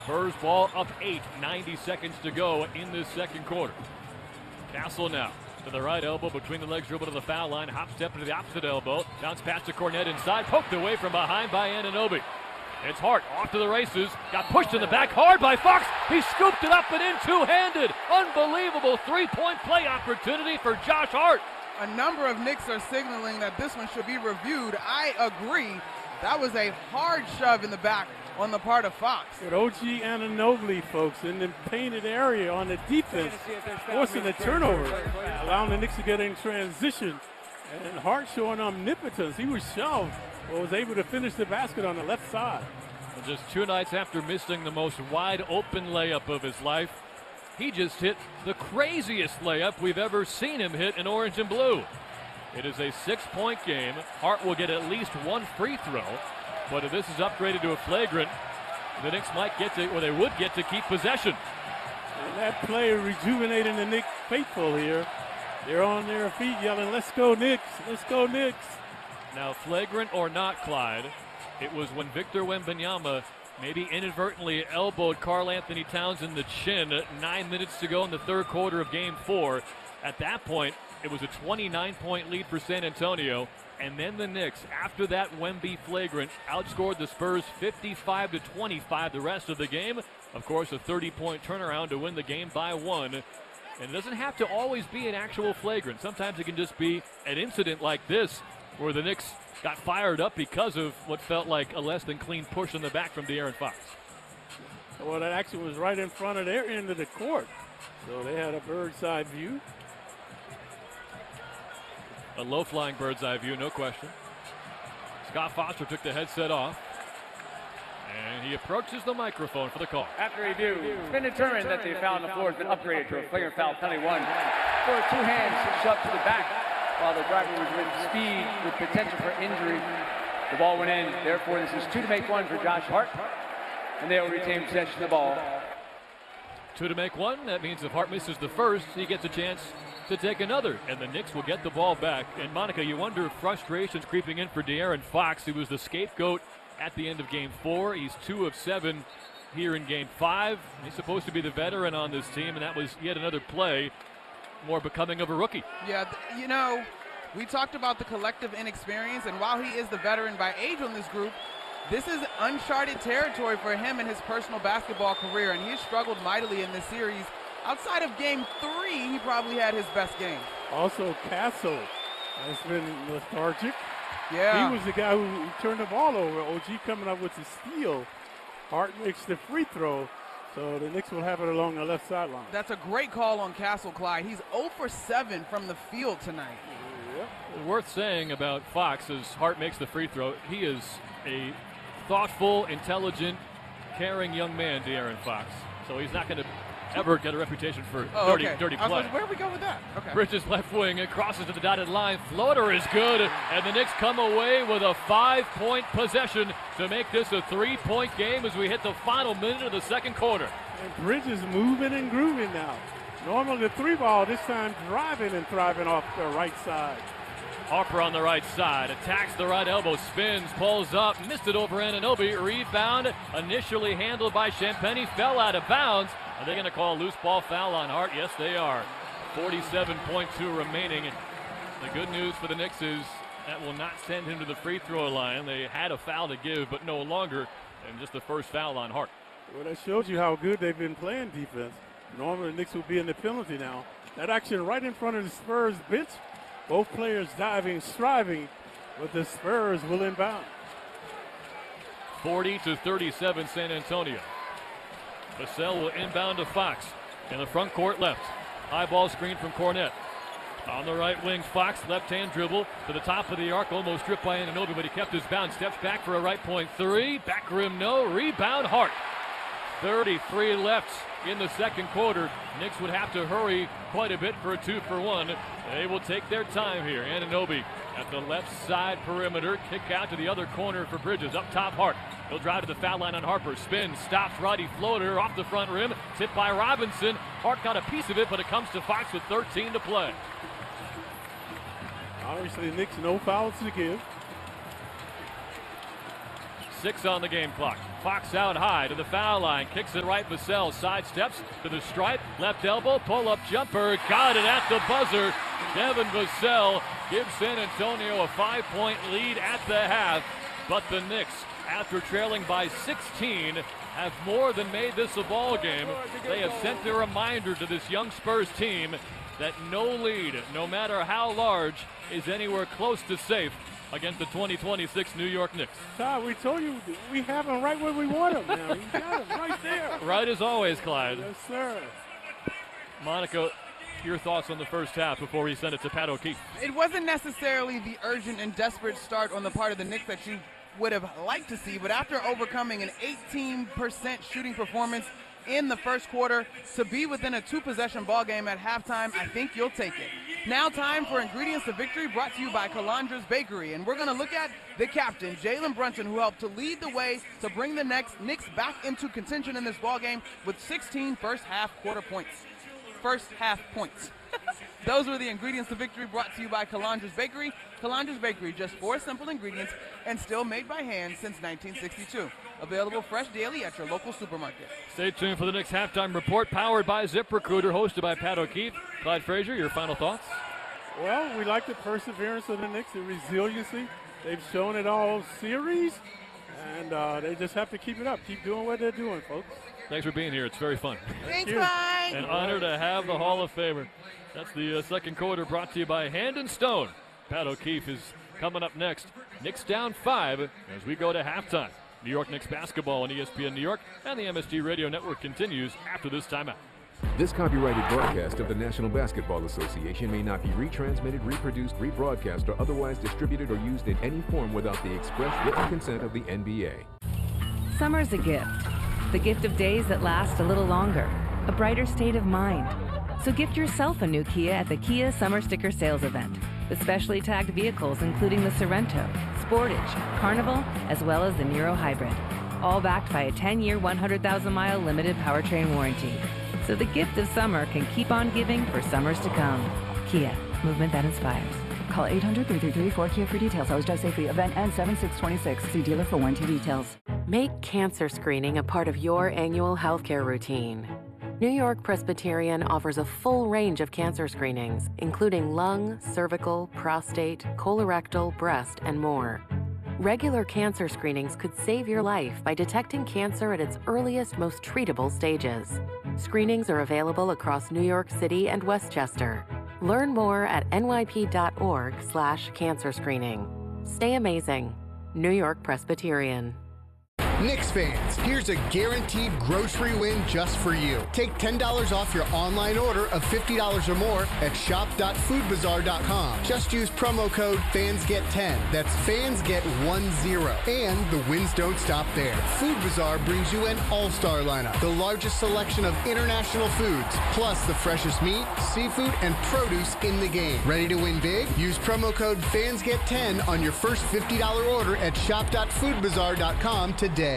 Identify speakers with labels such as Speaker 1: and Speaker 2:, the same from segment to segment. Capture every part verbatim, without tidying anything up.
Speaker 1: Spurs ball up eight, ninety seconds to go in this second quarter. Castle now to the right elbow, between the legs, dribble to the foul line, hop step to the opposite elbow, bounce pass to Kornet inside, poked away from behind by Anunoby. It's Hart off to the races, got pushed in the back hard by Fox. He scooped it up and in two-handed. Unbelievable three-point play opportunity for Josh Hart.
Speaker 2: A number of Knicks are signaling that this one should be reviewed. I agree. That was a hard shove in the back on the part of Fox.
Speaker 3: With O G Anunoby, folks, in the painted area on the defense, forcing the turnover, allowing the Knicks to get in transition. And Hart showing omnipotence. He was shoved, but was able to finish the basket on the left side.
Speaker 1: And just two nights after missing the most wide-open layup of his life, he just hit the craziest layup we've ever seen him hit in orange and blue. It is a six-point game. Hart will get at least one free throw, but if this is upgraded to a flagrant, the Knicks might get to, or they would get to keep possession.
Speaker 3: And that play rejuvenating the Knicks faithful here. They're on their feet yelling, "Let's go Knicks, let's go Knicks."
Speaker 1: Now, flagrant or not, Clyde, it was when Victor Wembanyama maybe inadvertently elbowed Karl Anthony Towns in the chin nine minutes to go in the third quarter of game four. At that point, it was a twenty-nine point lead for San Antonio, and then the Knicks, after that Wemby flagrant, outscored the Spurs fifty-five to twenty-five the rest of the game. Of course, a thirty point turnaround to win the game by one. And it doesn't have to always be an actual flagrant. Sometimes it can just be an incident like this where the Knicks got fired up because of what felt like a less than clean push in the back from De'Aaron Fox.
Speaker 3: Well, that action was right in front of their end of the court, so they had a bird's eye view.
Speaker 1: A low-flying bird's eye view, no question. Scott Foster took the headset off, and he approaches the microphone for the call.
Speaker 4: After review, it's been determined that the foul on the floor has been upgraded to a flagrant foul penalty one for a two hands shoved to the back while the driver was with speed with potential for injury. The ball went in. Therefore, this is two to make one for Josh Hart, and they will retain possession of the ball.
Speaker 1: Two to make one. That means if Hart misses the first, he gets a chance to take another, and the Knicks will get the ball back. And Monica, you wonder if frustration's creeping in for De'Aaron Fox. He was the scapegoat at the end of game four. He's two of seven here in game five. He's supposed to be the veteran on this team, and that was yet another play more becoming of a rookie.
Speaker 2: Yeah, you know, we talked about the collective inexperience, and while he is the veteran by age on this group, this is uncharted territory for him in his personal basketball career, and he's struggled mightily in this series. Outside of game three, he probably had his best game.
Speaker 3: Also, Castle has been lethargic.
Speaker 2: Yeah.
Speaker 3: He was the guy who, who turned the ball over. O G coming up with the steal. Hart makes the free throw, so the Knicks will have it along the left sideline.
Speaker 2: That's a great call on Castle, Clyde. He's zero for seven from the field tonight.
Speaker 1: Yep. Worth saying about Fox as Hart makes the free throw, he is a thoughtful, intelligent, caring young man, De'Aaron Fox. So he's not going to ever get a reputation for
Speaker 2: oh,
Speaker 1: dirty,
Speaker 2: okay.
Speaker 1: dirty
Speaker 2: I was
Speaker 1: play.
Speaker 2: like, where do we go with that? Okay.
Speaker 1: Bridges left wing, it crosses to the dotted line. Floater is good, and the Knicks come away with a five-point possession to make this a three-point game as we hit the final minute of the second quarter.
Speaker 3: And Bridges moving and grooving now. Normally the three ball, this time driving and thriving off the right side.
Speaker 1: Harper on the right side, attacks the right elbow, spins, pulls up, missed it over Anunoby. Rebound initially handled by Champagnie, fell out of bounds. Are they going to call a loose ball foul on Hart? Yes, they are. forty-seven point two remaining. The good news for the Knicks is that will not send him to the free throw line. They had a foul to give, but no longer, and just the first foul on Hart.
Speaker 3: Well, that shows you how good they've been playing defense. Normally the Knicks will be in the penalty now. That action right in front of the Spurs bench. Both players diving, striving, but the Spurs will inbound.
Speaker 1: forty to thirty-seven San Antonio. Vassell will inbound to Fox in the front court left. High ball screen from Kornet. On the right wing, Fox, left-hand dribble to the top of the arc, almost stripped by Anunoby, but he kept his bounce. Steps back for a right point three. Back rim, no. Rebound, Hart. thirty-three left in the second quarter. Knicks would have to hurry quite a bit for a two for one. They will take their time here. Anunoby at the left side perimeter. Kick out to the other corner for Bridges. Up top, Hart. He'll drive to the foul line on Harper. Spins, stops, righty floater off the front rim. Tipped by Robinson. Hart got a piece of it, but it comes to Fox with thirteen to play.
Speaker 3: Obviously, the Knicks no fouls to give.
Speaker 1: Six on the game clock. Fox out high to the foul line, kicks it right. Vassell sidesteps to the stripe, left elbow, pull-up jumper, got it at the buzzer. Devin Vassell gives San Antonio a five-point lead at the half, but the Knicks, after trailing by sixteen, have more than made this a ball game. They have sent a reminder to this young Spurs team that no lead, no matter how large, is anywhere close to safe against the twenty twenty-six New York Knicks.
Speaker 3: Todd, we told you we have them right where we want them now. You got them right there.
Speaker 1: Right as always, Clyde.
Speaker 3: Yes, sir.
Speaker 1: Monica, your thoughts on the first half before we send it to Pat O'Keefe?
Speaker 2: It wasn't necessarily the urgent and desperate start on the part of the Knicks that you would have liked to see, but after overcoming an eighteen percent shooting performance in the first quarter, to be within a two-possession ball game at halftime, I think you'll take it. Now time for Ingredients to Victory, brought to you by Calandra's Bakery, and we're going to look at the captain, Jalen Brunson, who helped to lead the way to bring the Knicks back into contention in this ball game with sixteen first half quarter points. First half points. Those were the Ingredients to Victory, brought to you by Calandra's Bakery. Calandra's Bakery, just four simple ingredients and still made by hand since nineteen sixty-two. Available fresh daily at your local supermarket.
Speaker 1: Stay tuned for the Knicks halftime report, powered by ZipRecruiter, hosted by Pat O'Keefe. Clyde Frazier, your final thoughts?
Speaker 3: Well, we like the perseverance of the Knicks, the resiliency. They've shown it all series, and uh, they just have to keep it up. Keep doing what they're doing, folks.
Speaker 1: Thanks for being here. It's very fun.
Speaker 2: Thanks, Clyde.
Speaker 1: An honor to have the Hall of Famer. That's the uh, second quarter, brought to you by Hand and Stone. Pat O'Keefe is coming up next. Knicks down five as we go to halftime. New York Knicks basketball on E S P N New York, and the M S G Radio Network continues after this timeout.
Speaker 5: This copyrighted broadcast of the National Basketball Association may not be retransmitted, reproduced, rebroadcast, or otherwise distributed or used in any form without the express written consent of the N B A.
Speaker 6: Summer's a gift. The gift of days that last a little longer. A brighter state of mind. So gift yourself a new Kia at the Kia Summer Sticker Sales Event. With specially tagged vehicles including the Sorento, Sportage, Carnival, as well as the Niro Hybrid. All backed by a ten-year, one hundred thousand mile limited powertrain warranty. So the gift of summer can keep on giving for summers to come. Kia, movement that inspires.
Speaker 7: Call eight hundred, three three three, four K I A for details. Always drive safely. Event ends seven six twenty-six. See dealer for warranty details.
Speaker 8: Make cancer screening a part of your annual healthcare routine. New York Presbyterian offers a full range of cancer screenings, including lung, cervical, prostate, colorectal, breast, and more. Regular cancer screenings could save your life by detecting cancer at its earliest, most treatable stages. Screenings are available across New York City and Westchester. Learn more at N Y P dot org slash cancer screening. Stay amazing. New York Presbyterian.
Speaker 9: Knicks fans, here's a guaranteed grocery win just for you. Take ten dollars off your online order of fifty dollars or more at shop dot food bazaar dot com. Just use promo code fans get ten. That's fans get ten. And the wins don't stop there. Food Bazaar brings you an all-star lineup, the largest selection of international foods, plus the freshest meat, seafood, and produce in the game. Ready to win big? Use promo code fans get ten on your first fifty dollars order at shop dot food bazaar dot com today.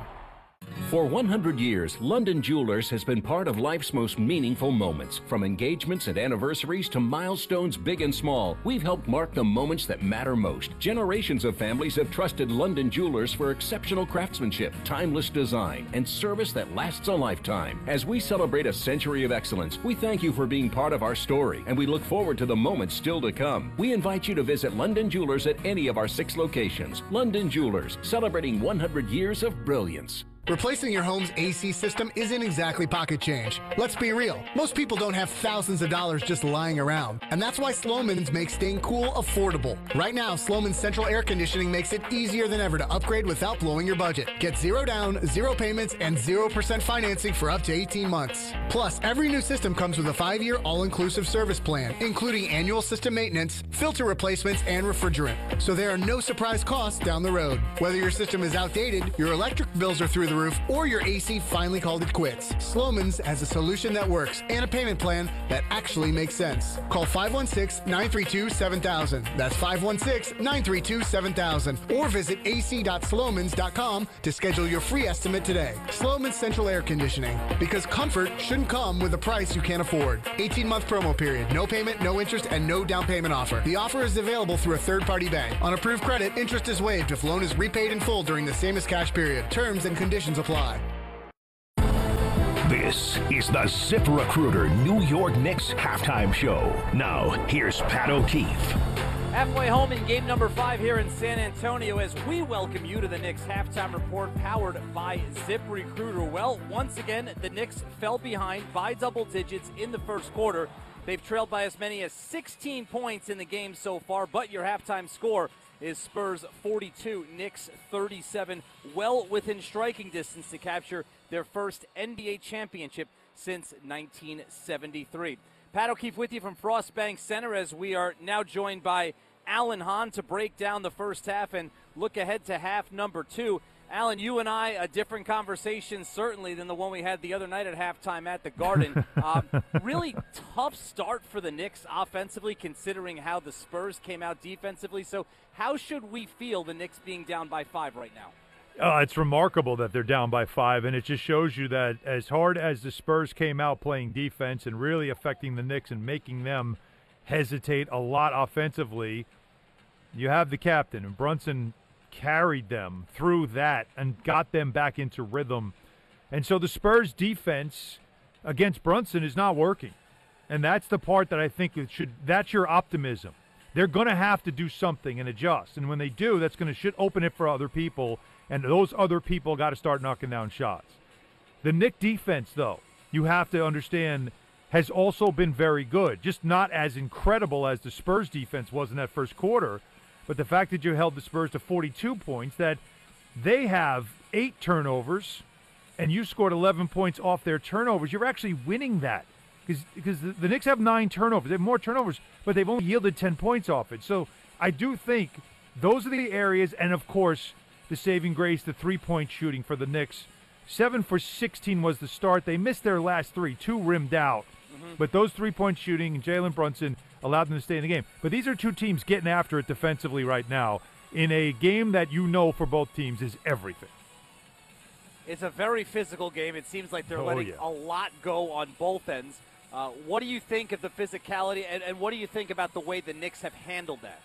Speaker 10: For one hundred years, London Jewelers has been part of life's most meaningful moments. From engagements and anniversaries to milestones big and small, we've helped mark the moments that matter most. Generations of families have trusted London Jewelers for exceptional craftsmanship, timeless design, and service that lasts a lifetime. As we celebrate a century of excellence, we thank you for being part of our story, and we look forward to the moments still to come. We invite you to visit London Jewelers at any of our six locations. London Jewelers, celebrating one hundred years of brilliance.
Speaker 9: Replacing your home's A C system isn't exactly pocket change. Let's be real. Most people don't have thousands of dollars just lying around. And that's why Slomin's makes staying cool affordable. Right now, Slomin's central air conditioning makes it easier than ever to upgrade without blowing your budget. Get zero down, zero payments, and zero percent financing for up to eighteen months. Plus, every new system comes with a five-year all-inclusive service plan, including annual system maintenance, filter replacements, and refrigerant. So there are no surprise costs down the road. Whether your system is outdated, your electric bills are through the roof, or your A C finally called it quits. Sloman's has a solution that works and a payment plan that actually makes sense. Call five one six, nine three two, seven thousand. That's five one six, nine three two, seven thousand. Or visit a c dot slomans dot com to schedule your free estimate today. Sloman's Central Air Conditioning. Because comfort shouldn't come with a price you can't afford. eighteen month promo period. No payment, no interest, and no down payment offer. The offer is available through a third-party bank. On approved credit, interest is waived if loan is repaid in full during the same as cash period. Terms and conditions apply.
Speaker 11: This is the ZipRecruiter New York Knicks halftime show. Now, here's Pat O'Keefe.
Speaker 12: Halfway home in game number five here in San Antonio as we welcome you to the Knicks halftime report powered by ZipRecruiter. Well, once again, the Knicks fell behind by double digits in the first quarter. They've trailed by as many as sixteen points in the game so far, but your halftime score is Spurs forty-two, Knicks thirty-seven, well within striking distance to capture their first N B A championship since nineteen seventy-three. Pat O'Keefe with you from Frost Bank Center as we are now joined by Alan Hahn to break down the first half and look ahead to half number two. Alan, you and I, a different conversation certainly than the one we had the other night at halftime at the Garden. um, really tough start for the Knicks offensively considering how the Spurs came out defensively. So how should we feel the Knicks being down by five right now?
Speaker 13: Uh, it's remarkable that they're down by five, and it just shows you that as hard as the Spurs came out playing defense and really affecting the Knicks and making them hesitate a lot offensively, you have the captain, and Brunson carried them through that and got them back into rhythm. And so the Spurs defense against Brunson is not working. And that's the part that I think it should, that's your optimism. They're going to have to do something and adjust. And when they do, that's going to should open it for other people. And those other people got to start knocking down shots. The Knick defense, though, you have to understand, has also been very good. Just not as incredible as the Spurs defense was in that first quarter. But the fact that you held the Spurs to forty-two points, that they have eight turnovers, and you scored eleven points off their turnovers, you're actually winning that. Because the, the Knicks have nine turnovers. They have more turnovers, but they've only yielded ten points off it. So I do think those are the areas, and, of course, the saving grace, the three-point shooting for the Knicks. seven for sixteen was the start. They missed their last three, two rimmed out. Mm-hmm. But those three-point shooting and Jalen Brunson allowed them to stay in the game. But these are two teams getting after it defensively right now in a game that you know for both teams is everything.
Speaker 12: It's a very physical game. It seems like they're
Speaker 13: oh,
Speaker 12: letting
Speaker 13: yeah.
Speaker 12: a lot go on both ends. Uh, what do you think of the physicality, and, and what do you think about the way the Knicks have handled that?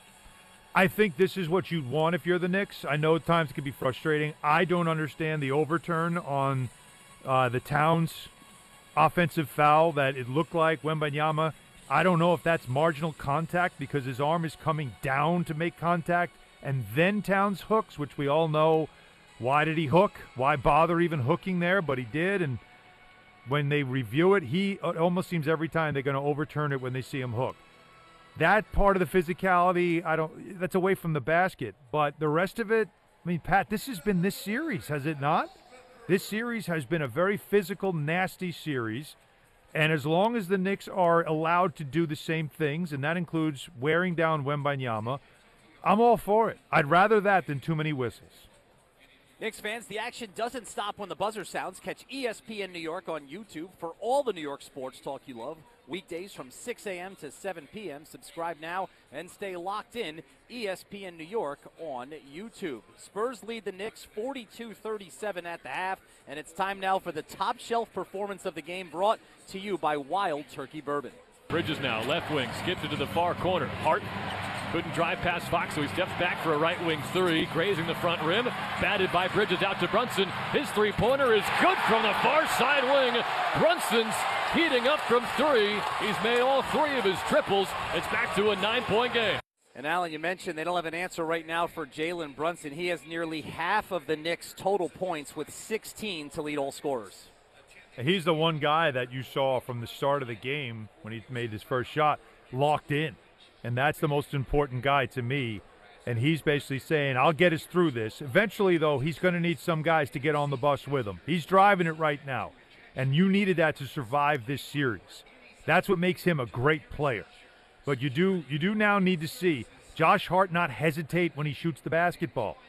Speaker 13: I think this is what you'd want if you're the Knicks. I know at times it can be frustrating. I don't understand the overturn on uh, the Towns offensive foul that it looked like Wembanyama. I don't know if that's marginal contact because his arm is coming down to make contact, and then Towns hooks, which we all know. Why did he hook? Why bother even hooking there? But he did, and when they review it, he it almost seems every time they're going to overturn it when they see him hook. That part of the physicality, I don't. That's away from the basket. But the rest of it, I mean, Pat, this has been this series, has it not? This series has been a very physical, nasty series. And as long as the Knicks are allowed to do the same things, and that includes wearing down Wembanyama, I'm all for it. I'd rather that than too many whistles.
Speaker 12: Knicks fans, the action doesn't stop when the buzzer sounds. Catch E S P N New York on YouTube for all the New York sports talk you love. Weekdays from six a.m. to seven p.m. Subscribe now and stay locked in. E S P N New York on YouTube. Spurs lead the Knicks forty-two thirty-seven at the half, and it's time now for the top shelf performance of the game brought to you by Wild Turkey Bourbon.
Speaker 1: Bridges now, left wing, skips it to the far corner. Hart couldn't drive past Fox, so he steps back for a right wing three, grazing the front rim. Batted by Bridges out to Brunson. His three-pointer is good from the far side wing. Brunson's heating up from three. He's made all three of his triples. It's back to a nine-point game.
Speaker 12: And, Alan, you mentioned they don't have an answer right now for Jalen Brunson. He has nearly half of the Knicks' total points with sixteen to lead all scorers.
Speaker 13: He's the one guy that you saw from the start of the game when he made his first shot locked in. And that's the most important guy to me. And he's basically saying, I'll get us through this. Eventually, though, he's going to need some guys to get on the bus with him. He's driving it right now. And you needed that to survive this series. That's what makes him a great player. But you do you do now need to see Josh Hart not hesitate when he shoots the basketball.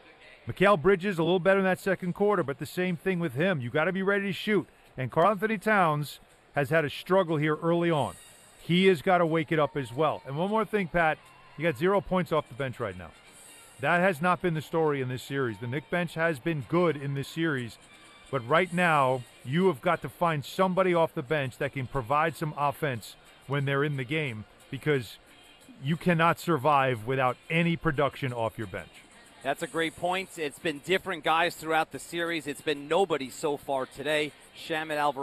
Speaker 13: Mikal Bridges a little better in that second quarter, but the same thing with him. You got to be ready to shoot. And Karl-Anthony Towns has had a struggle here early on. He has got to wake it up as well. And one more thing, Pat, you got zero points off the bench right now. That has not been the story in this series. The Knick bench has been good in this series, but right now you have got to find somebody off the bench that can provide some offense when they're in the game, because you cannot survive without any production off your bench.
Speaker 12: That's a great point. It's been different guys throughout the series. It's been nobody so far today. Shamet Alvarez